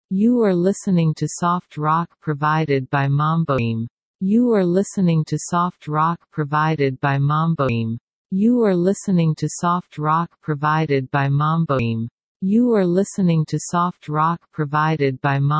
You are listening to soft rock provided by Mamboim. You are listening to soft rock provided by Mamboim. You are listening to soft rock provided by Mamboim. You are listening to soft rock provided by